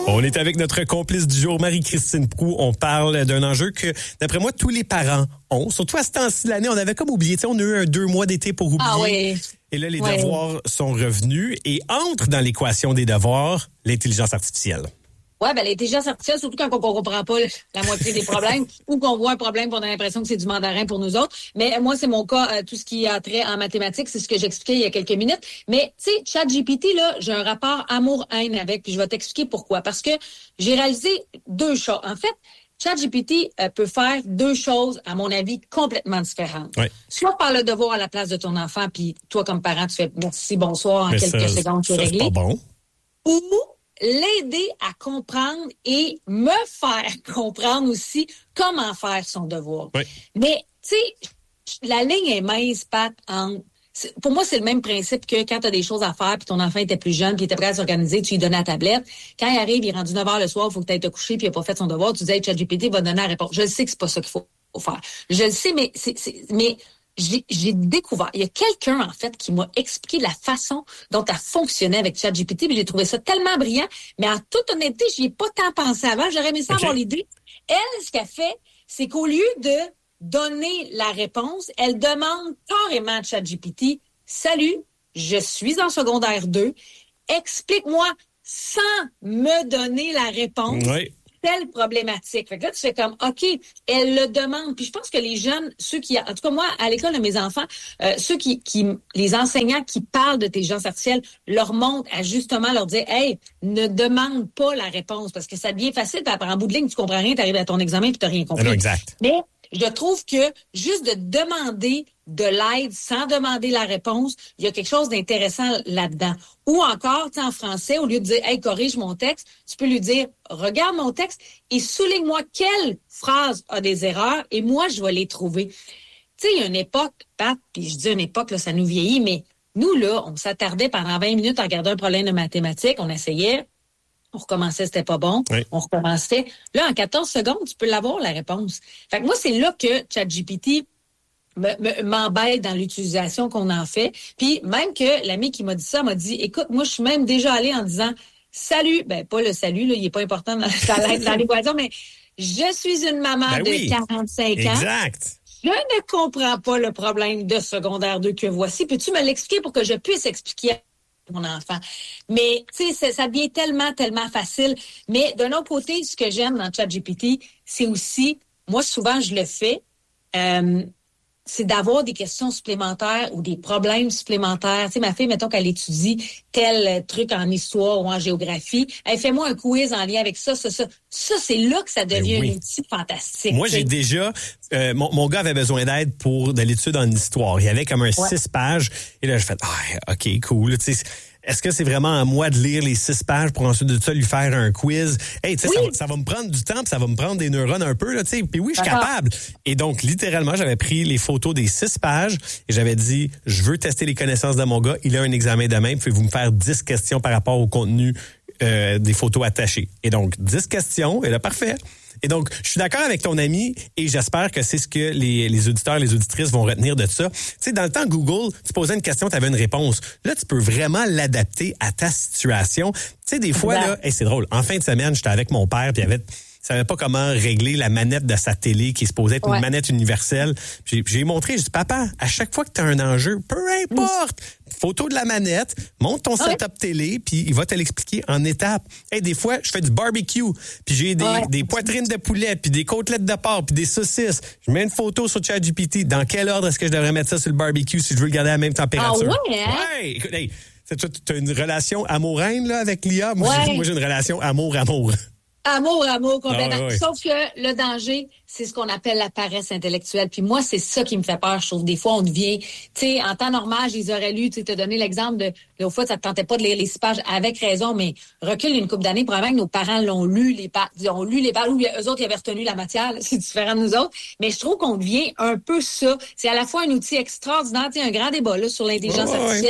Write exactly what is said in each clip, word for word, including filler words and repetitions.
On est avec notre complice du jour, Marie-Christine Proulx. On parle d'un enjeu que, d'après moi, tous les parents ont. Surtout à ce temps-ci de l'année, on avait comme oublié. Tu sais, on a eu un deux mois d'été pour oublier. Ah oui. Et là, les oui. devoirs sont revenus et entre dans l'équation des devoirs l'intelligence artificielle. Oui, ben l'intelligence artificielle, surtout quand on ne comprend pas la moitié des problèmes ou qu'on voit un problème, qu'on a l'impression que c'est du mandarin pour nous autres. Mais moi, c'est mon cas, euh, tout ce qui a trait en mathématiques, c'est ce que j'expliquais il y a quelques minutes. Mais tu sais, ChatGPT, là, j'ai un rapport amour-haine avec, puis je vais t'expliquer pourquoi. Parce que j'ai réalisé deux choses. En fait, ChatGPT euh, peut faire deux choses, à mon avis, complètement différentes. Oui. Soit par le devoir à la place de ton enfant, puis toi, comme parent, tu fais merci, bonsoir, en Mais quelques ça, secondes, tu es ça, réglé. c'est pas bon. Ou l'aider à comprendre et me faire comprendre aussi comment faire son devoir. Oui. Mais, tu sais, la ligne est mince, Pat, entre... Pour moi, c'est le même principe que quand tu as des choses à faire, puis ton enfant était plus jeune, puis il était prêt à s'organiser, tu lui donnais la tablette. Quand il arrive, il est rendu neuf heures le soir, il faut que tu ailles te coucher, puis il n'a pas fait son devoir, tu dis hey, ChatGPT va te donner la réponse. Je le sais que c'est pas ça qu'il faut faire. Je le sais, mais c'est, c'est mais j'ai, j'ai découvert. Il y a quelqu'un, en fait, qui m'a expliqué la façon dont elle fonctionnait avec ChatGPT, puis j'ai trouvé ça tellement brillant. Mais en toute honnêteté, j'y ai pas tant pensé avant. J'aurais aimé ça okay. avoir l'idée. Elle, ce qu'elle fait, c'est qu'au lieu de donner la réponse, elle demande carrément à ChatGPT « Salut, je suis en secondaire deux. Explique-moi sans me donner la réponse. Oui. » Telle problématique. Fait que là, tu fais comme, OK, elle le demande. Puis je pense que les jeunes, ceux qui, en tout cas, moi, à l'école de mes enfants, euh, ceux qui, qui, les enseignants qui parlent d'intelligence artificielle leur montrent à justement leur dire, hey, ne demande pas la réponse parce que ça devient facile. Puis après, en bout de ligne, tu comprends rien, tu arrives à ton examen puis tu n'as rien compris. Non, exact. Mais je trouve que juste de demander de l'aide sans demander la réponse, il y a quelque chose d'intéressant là-dedans. Ou encore, tu sais, en français, au lieu de dire « Hey, corrige mon texte », tu peux lui dire « Regarde mon texte et souligne-moi quelle phrase a des erreurs et moi, je vais les trouver. » Tu sais, il y a une époque, Pat, puis je dis une époque, là, ça nous vieillit, mais nous, là, on s'attardait pendant vingt minutes à regarder un problème de mathématiques, on essayait, on recommençait, c'était pas bon, oui. on recommençait. Là, en quatorze secondes, tu peux l'avoir, la réponse. Fait que moi, c'est là que ChatGPT Me, me, m'embête dans l'utilisation qu'on en fait. Puis même que l'ami qui m'a dit ça m'a dit, écoute, moi, je suis même déjà allée en disant, salut, ben pas le salut, là, il est pas important dans, dans, dans l'équation, mais je suis une maman ben de oui. quarante-cinq ans. Exact. Je ne comprends pas le problème de secondaire deux que voici. Peux-tu me l'expliquer pour que je puisse expliquer à mon enfant? Mais, tu sais, ça devient tellement, tellement facile. Mais d'un autre côté, ce que j'aime dans ChatGPT, c'est aussi, moi, souvent, je le fais, euh, c'est d'avoir des questions supplémentaires ou des problèmes supplémentaires. Tu sais, ma fille, mettons qu'elle étudie tel truc en histoire ou en géographie, elle fait moi un quiz en lien avec ça, ça, ça. Ça, c'est là que ça devient oui. un outil fantastique. Moi, j'ai déjà... Euh, mon, mon gars avait besoin d'aide pour de l'étude en histoire. Il y avait comme un ouais. six pages. Et là, je fais ah, OK, cool. Tu sais, est-ce que c'est vraiment à moi de lire les six pages pour ensuite de ça lui faire un quiz? Hey, tu sais, oui. ça, ça va me prendre du temps, puis ça va me prendre des neurones un peu, là, tu sais. Puis oui, je suis capable. Et donc, littéralement, j'avais pris les photos des six pages et j'avais dit, je veux tester les connaissances de mon gars. Il a un examen demain. Pouvez-vous me faire dix questions par rapport au contenu euh, des photos attachées? Et donc, dix questions. Et là, parfait. Et donc, je suis d'accord avec ton ami et j'espère que c'est ce que les, les auditeurs et les auditrices vont retenir de ça. Tu sais, dans le temps, Google, tu posais une question, tu avais une réponse. Là, tu peux vraiment l'adapter à ta situation. Tu sais, des fois, là, hey, c'est drôle. En fin de semaine, j'étais avec mon père puis il y avait... Je savais pas comment régler la manette de sa télé qui est supposée être ouais. une manette universelle. J'ai, j'ai montré, j'ai dit, papa, à chaque fois que tu as un enjeu, peu importe, photo de la manette, monte ton ouais. setup télé, puis il va te l'expliquer en étapes. Hey, des fois, je fais du barbecue, puis j'ai des, ouais. des poitrines de poulet, puis des côtelettes de porc, puis des saucisses. Je mets une photo sur ChatGPT. Dans quel ordre est-ce que je devrais mettre ça sur le barbecue si je veux le garder à la même température? Ah ouais, hein? Ouais, écoute, hey, tu as une relation amour-haine là, avec l'I A? Moi, ouais. j'ai, moi, j'ai une relation amour-amour. Amour, amour, complètement. Ah, oui. Sauf que le danger, c'est ce qu'on appelle la paresse intellectuelle. Puis moi, c'est ça qui me fait peur. Je trouve des fois, on devient, tu sais, en temps normal, je les aurais lus, tu sais, te donner l'exemple de, l'autre fois, ça te tentait pas de lire les six pages avec raison, mais recule une couple d'années, probablement que nos parents l'ont lu, les pages, ils ont lu les pages, ou eux autres, ils avaient retenu la matière, là, c'est différent de nous autres. Mais je trouve qu'on devient un peu ça. C'est à la fois un outil extraordinaire, tu sais, un grand débat, là, sur l'intelligence oh, artificielle. Oui.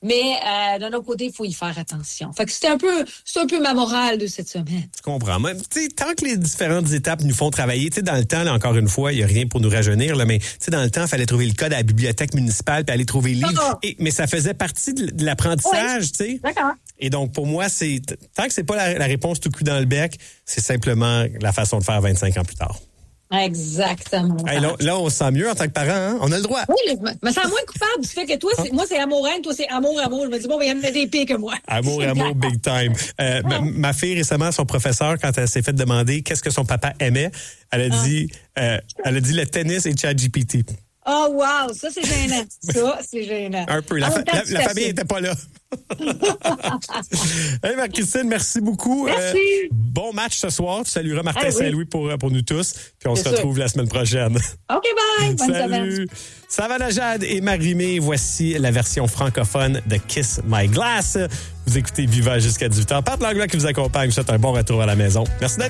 Mais euh, d'un autre côté, il faut y faire attention. Fait que c'était un peu, c'est un peu ma morale de cette semaine. Je comprends. Mais, tu sais, tant que les différentes étapes nous font travailler, tu sais, dans le temps, là, encore une fois, il n'y a rien pour nous rajeunir, là, mais tu sais, dans le temps, il fallait trouver le code à la bibliothèque municipale puis aller trouver le livre. Et, mais ça faisait partie de, de l'apprentissage, oui, tu sais. D'accord. Et donc, pour moi, c'est tant que c'est pas la, la réponse tout cul dans le bec, c'est simplement la façon de faire vingt-cinq ans plus tard. Exactement. Hey, là, là, on se sent mieux en tant que parent, hein? On a le droit. Oui, je me sens moins coupable du fait que toi, c'est, moi, c'est amour-haine, toi, c'est amour-amour. Je me dis, bon, ben, il y en a des pires que moi. Amour-amour, big time. Euh, ma, ma fille, récemment, son professeur, quand elle s'est fait demander qu'est-ce que son papa aimait, elle a ah. dit, euh, elle a dit le tennis et ChatGPT. Oh, wow! Ça, c'est gênant. Ça, c'est gênant. Un peu. La, fa- la, la famille n'était pas là. Hey, Marc-Christine, merci beaucoup. Merci. Euh, bon match ce soir. Tu salueras Martin hey, oui. Saint-Louis pour, pour nous tous. Puis on Bien se sûr. retrouve la semaine prochaine. OK, bye. Bonne Salut. semaine. Savannah Jade et Marie-Mé, voici la version francophone de Kiss My Glass. Vous écoutez Viva jusqu'à dix-huit heures. Pat Langlois qui vous accompagne. Je vous souhaite un bon retour à la maison. Merci d'être